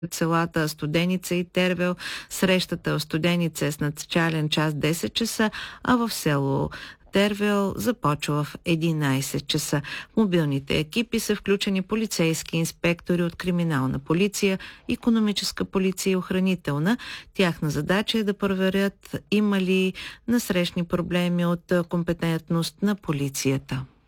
селата Студеница и Тервел. Срещата в Студеница е с начален час 10 часа, а в село Тервел започва в 11 часа. В мобилните екипи са включени полицейски инспектори от криминална полиция, икономическа полиция и охранителна. Тяхна задача е да проверят има ли насрещни проблеми от компетентност на полицията.